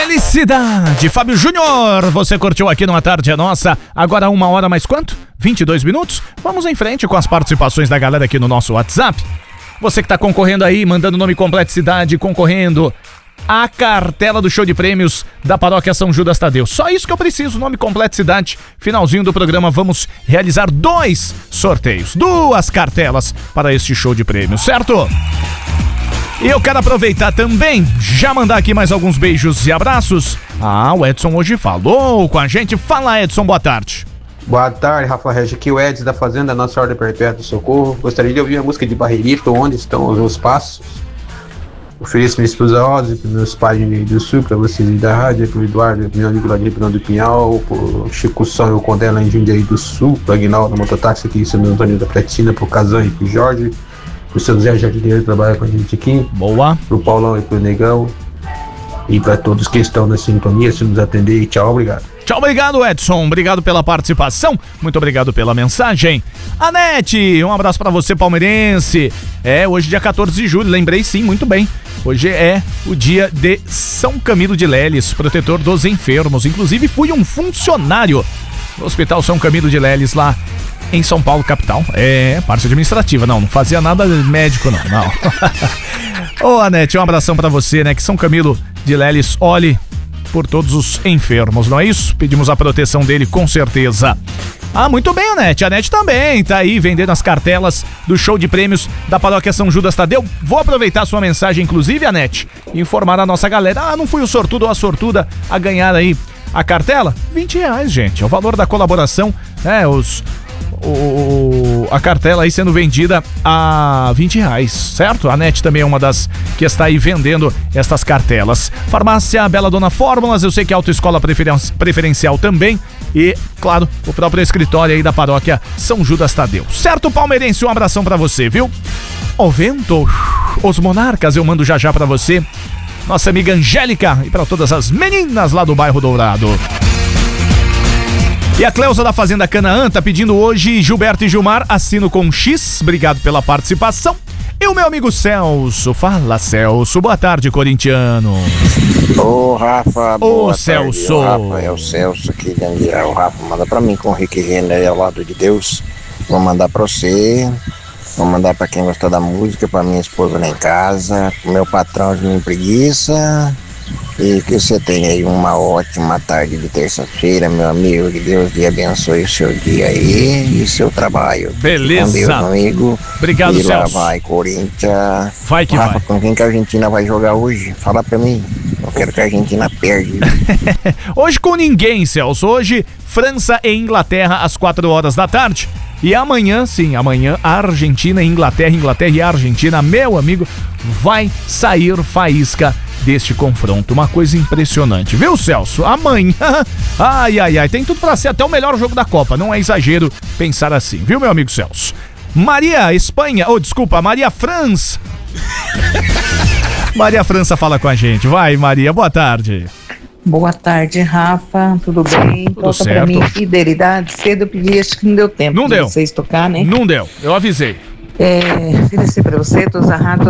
Felicidade, Fábio Júnior, você curtiu aqui numa tarde nossa, agora 1h mais quanto? 22 minutos? Vamos em frente com as participações da galera aqui no nosso WhatsApp. Você que tá concorrendo aí, mandando nome completo, cidade, concorrendo a cartela do show de prêmios da Paróquia São Judas Tadeu. Só isso que eu preciso, nome completo, cidade. Finalzinho do programa, vamos realizar 2 sorteios, 2 cartelas para este show de prêmios, certo? E eu quero aproveitar também, já mandar aqui mais alguns beijos e abraços. O Edson hoje falou com a gente. Fala, Edson, boa tarde. Boa tarde, Rafa Regis. Aqui o Edson da Fazenda Nossa Senhora Perpétua do Socorro. Gostaria de ouvir a música de Barreirífico, Onde Estão os Meus Passos. Ofereço minha esposa Rosa, para meus pais de Meio do Sul, para vocês da rádio, para o Eduardo, para meu amigo lá de Ribeirão do Pinhal, para o Chico São e o Condé lá em Jundiaí do Sul, para o Aguinaldo Mototáxi aqui em São Antônio da Platina, para o Casan e para o Jorge, para o seu Zé Jardineiro que trabalha com a gente aqui. Boa. Para o Paulão e para o Negão. E para todos que estão na sintonia, se nos atender. Tchau, obrigado. Tchau, obrigado, Edson. Obrigado pela participação. Muito obrigado pela mensagem. Anete, um abraço pra você, palmeirense. Hoje dia 14 de julho, lembrei sim, muito bem. Hoje é o dia de São Camilo de Leles, protetor dos enfermos. Inclusive, fui um funcionário do Hospital São Camilo de Leles, lá em São Paulo, capital. Parte administrativa, não fazia nada médico, não. Ô, Anete, um abração pra você, né? Que São Camilo de Leles olhe por todos os enfermos, não é isso? Pedimos a proteção dele, com certeza. Muito bem, Anete. A Anete também tá aí vendendo as cartelas do show de prêmios da Paróquia São Judas Tadeu. Vou aproveitar sua mensagem, inclusive, Anete, e informar a nossa galera. Não fui o sortudo ou a sortuda a ganhar aí a cartela? R$20, gente. É o valor da colaboração, né? A cartela aí sendo vendida a R$20, certo? A Anete também é uma das que está aí vendendo estas cartelas. Farmácia Bela Dona Fórmulas, eu sei que a Autoescola Preferencial também. E, claro, o próprio escritório aí da Paróquia São Judas Tadeu. Certo, palmeirense? Um abração pra você, viu? O vento, os monarcas, eu mando já pra você. Nossa amiga Angélica e pra todas as meninas lá do bairro Dourado. E a Cleusa da Fazenda Canaã tá pedindo hoje Gilberto e Gilmar, assino com X. Obrigado pela participação. E o meu amigo Celso. Fala, Celso. Boa tarde, corintiano. Ô, Rafa, boa Celso. tarde. Ô, Rafa, é o Celso aqui de Anguiar. O Rafa, manda pra mim com o Rick Renner ao lado de Deus. Vou mandar pra você. Vou mandar pra quem gostou da música, pra minha esposa lá em casa, pro meu patrão de minha preguiça. E que você tenha aí uma ótima tarde de terça-feira, meu amigo. Que Deus lhe abençoe o seu dia aí e seu trabalho. Beleza. Com Deus, amigo. Obrigado, e lá Celso. vai, Corinthians. Vai que Rafa, vai. com quem que a Argentina vai jogar hoje? Fala pra mim. Eu quero que a Argentina perde. Hoje com ninguém, Celso. Hoje, França e Inglaterra às 4h da tarde. E amanhã, sim, amanhã, Argentina e Inglaterra, Inglaterra e Argentina, meu amigo, vai sair faísca deste confronto. Uma coisa impressionante, viu, Celso? Amanhã, tem tudo pra ser até o melhor jogo da Copa. Não é exagero pensar assim, viu, meu amigo Celso? Maria Espanha, Maria França. Maria França fala com a gente. Vai, Maria, boa tarde. Boa tarde, Rafa. Tudo bem? Tudo Toca certo. pra mim, Fidelidade. Cedo eu pedi, acho que não deu tempo Não de deu. vocês tocar, né? Não deu, eu avisei. Oferecer pra você, Tozarrato,